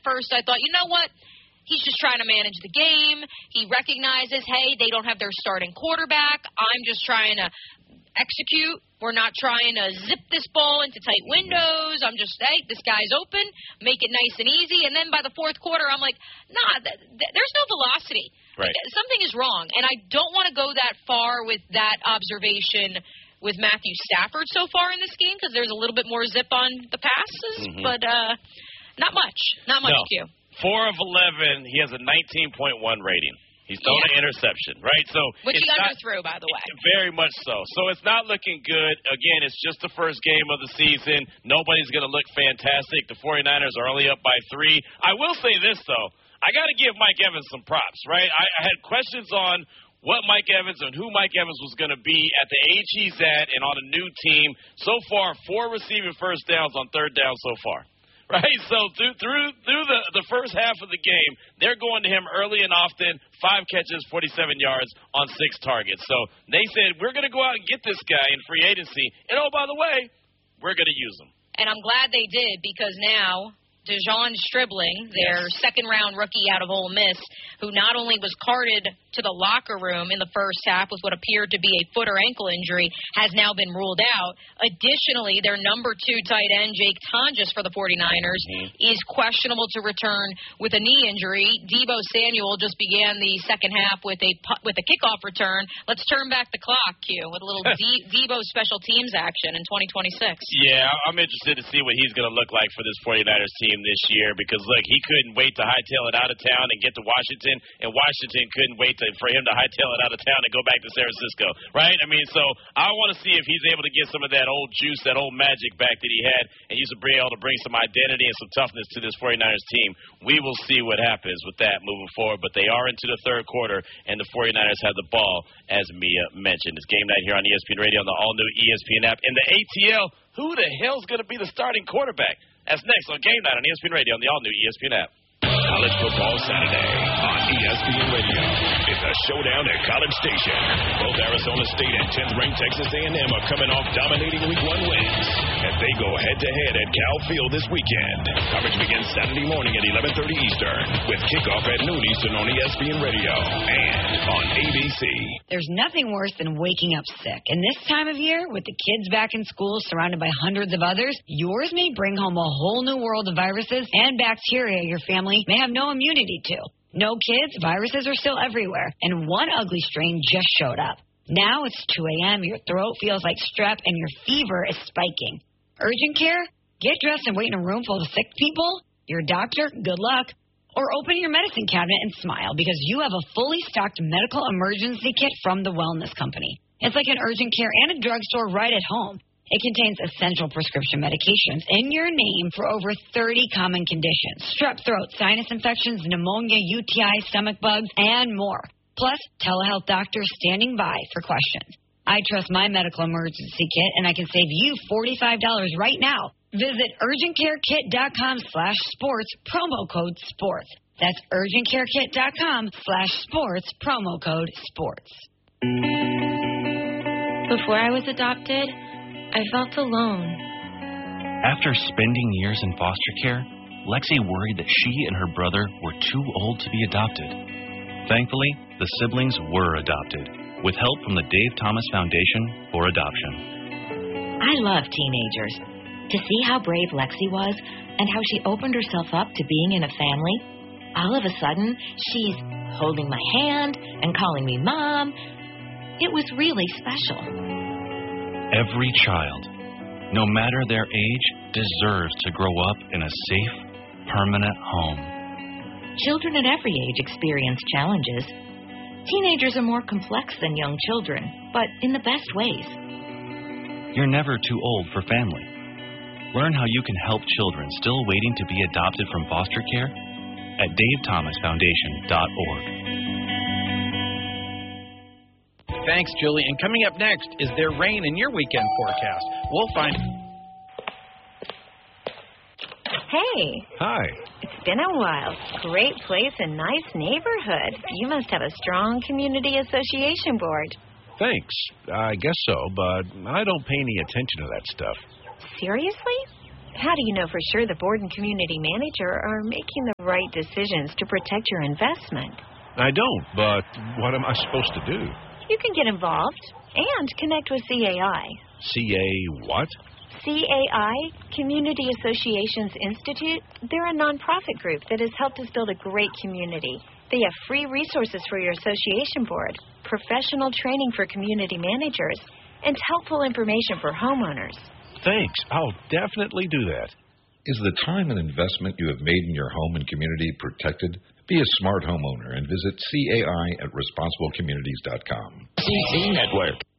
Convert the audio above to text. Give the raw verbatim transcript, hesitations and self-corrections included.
first I thought, you know what? He's just trying to manage the game. He recognizes, hey, they don't have their starting quarterback. I'm just trying to execute. We're not trying to zip this ball into tight windows. I'm just, hey, this guy's open. Make it nice and easy. And then by the fourth quarter, I'm like, nah, th- th- there's no velocity. Right. Like, something is wrong. And I don't want to go that far with that observation with Matthew Stafford so far in this game because there's a little bit more zip on the passes. Mm-hmm. But uh, not much. Not much, no. Q. Four of eleven. He has a nineteen point one rating. He's thrown yeah. an interception, right? So Which it's he not, underthrew, by the way. Very much so. So it's not looking good. Again, it's just the first game of the season. Nobody's going to look fantastic. The 49ers are only up by three. I will say this, though. I got to give Mike Evans some props, right? I, I had questions on what Mike Evans and who Mike Evans was going to be at the age he's at and on a new team. So far, four receiving first downs on third down so far. Right, so through through through the, the first half of the game, they're going to him early and often, five catches, forty-seven yards on six targets. So they said, we're going to go out and get this guy in free agency, and oh, by the way, we're going to use him. And I'm glad they did because now Dejon Stribling, their yes. second-round rookie out of Ole Miss, who not only was carted to the locker room in the first half with what appeared to be a foot or ankle injury, has now been ruled out. Additionally, their number two tight end, Jake Tonjes for the 49ers, mm-hmm. is questionable to return with a knee injury. Deebo Samuel just began the second half with a with a kickoff return. Let's turn back the clock, Q, with a little De- Deebo special teams action in twenty twenty-six. Yeah, I'm interested to see what he's going to look like for this 49ers team this year because, look, he couldn't wait to hightail it out of town and get to Washington, and Washington couldn't wait to, for him to hightail it out of town and go back to San Francisco, right? I mean, so I want to see if he's able to get some of that old juice, that old magic back that he had, and use to be able to bring some identity and some toughness to this 49ers team. We will see what happens with that moving forward, but they are into the third quarter, and the 49ers have the ball, as Mia mentioned. It's game night here on E S P N Radio on the all-new E S P N app. And the A T L, who the hell's going to be the starting quarterback? That's next on Game Night on E S P N Radio on the all-new E S P N app. College Football Saturday on E S P N Radio. It's a showdown at College Station. Both Arizona State and tenth-ranked Texas A and M are coming off dominating Week One wins as they go head-to-head at Cal Field this weekend. Coverage begins Saturday morning at eleven thirty Eastern with kickoff at noon Eastern on E S P N Radio and on A B C. There's nothing worse than waking up sick. And this time of year, with the kids back in school surrounded by hundreds of others, yours may bring home a whole new world of viruses and bacteria your family may have no immunity to. No kids, viruses are still everywhere, and one ugly strain just showed up. Now it's two a.m., your throat feels like strep, and your fever is spiking. Urgent care? Get dressed and wait in a room full of sick people? Your doctor? Good luck. Or open your medicine cabinet and smile because you have a fully stocked medical emergency kit from the Wellness Company. It's like an urgent care and a drugstore right at home. It contains essential prescription medications in your name for over thirty common conditions. Strep throat, sinus infections, pneumonia, U T I, stomach bugs, and more. Plus, telehealth doctors standing by for questions. I trust my medical emergency kit, and I can save you forty-five dollars right now. Visit urgentcarekit.com slash sports, promo code sports. That's urgentcarekit.com slash sports, promo code sports. Before I was adopted, I felt alone. After spending years in foster care, Lexi worried that she and her brother were too old to be adopted. Thankfully, the siblings were adopted, with help from the Dave Thomas Foundation for Adoption. I love teenagers. To see how brave Lexi was and how she opened herself up to being in a family, all of a sudden, she's holding my hand and calling me Mom. It was really special. Every child, no matter their age, deserves to grow up in a safe, permanent home. Children at every age experience challenges. Teenagers are more complex than young children, but in the best ways. You're never too old for family. Learn how you can help children still waiting to be adopted from foster care at dave thomas foundation dot org. Thanks, Julie. And coming up next, is there rain in your weekend forecast? We'll find... Hey. Hi. It's been a while. Great place and nice neighborhood. You must have a strong community association board. Thanks. I guess so, but I don't pay any attention to that stuff. Seriously? How do you know for sure the board and community manager are making the right decisions to protect your investment? I don't, but what am I supposed to do? You can get involved and connect with C A I. C A what? C A I, Community Associations Institute, they're a nonprofit group that has helped us build a great community. They have free resources for your association board, professional training for community managers, and helpful information for homeowners. Thanks. I'll definitely do that. Is the time and investment you have made in your home and community protected? Be a smart homeowner and visit C A I at responsible communities dot com. C C Network.